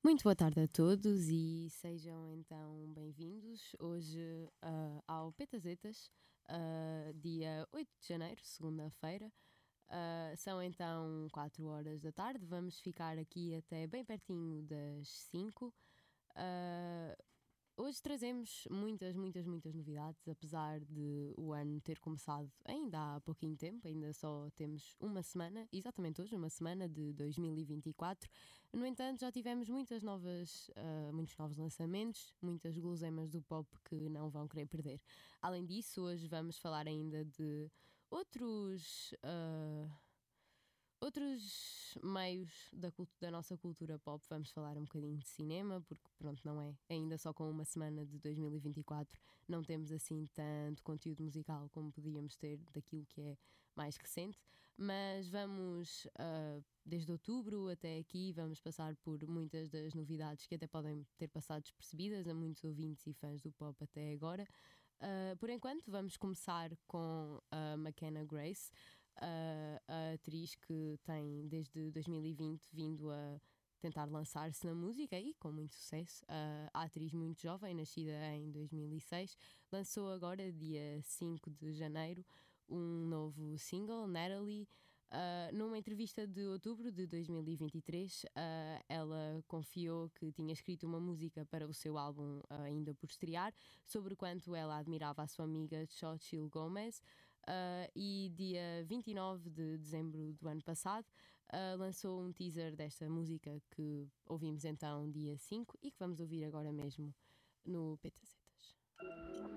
Muito boa tarde a todos e sejam então bem-vindos hoje ao Petazetas, dia 8 de janeiro, segunda-feira. São então 4 horas da tarde, vamos ficar aqui até bem pertinho das 5. Hoje trazemos muitas novidades, apesar de o ano ter começado ainda há pouquinho tempo, ainda só temos uma semana, exatamente hoje, uma semana de 2024. No entanto, já tivemos muitos novos lançamentos, muitas guloseimas do pop que não vão querer perder. Além disso, hoje vamos falar ainda de outros meios da nossa cultura pop. Vamos falar um bocadinho de cinema, porque pronto, não é? Ainda só com uma semana de 2024 não temos assim tanto conteúdo musical como podíamos ter daquilo que é mais recente, mas vamos, desde outubro até aqui, vamos passar por muitas das novidades que até podem ter passado despercebidas a muitos ouvintes e fãs do pop até agora. Por enquanto, vamos começar com a McKenna Grace, a atriz que tem desde 2020 vindo a tentar lançar-se na música e com muito sucesso. A atriz muito jovem, nascida em 2006, lançou agora, dia 5 de janeiro, um novo single, Natalie. Numa entrevista de outubro de 2023, ela confiou que tinha escrito uma música para o seu álbum ainda por estrear, sobre o quanto ela admirava a sua amiga Xochitl Gomez. E dia 29 de dezembro do ano passado lançou um teaser desta música que ouvimos então dia 5 e que vamos ouvir agora mesmo no Petazetas.